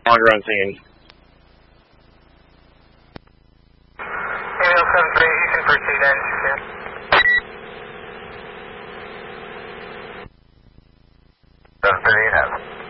longer on scene. Email 73, you can proceed in. Yeah. 38 have.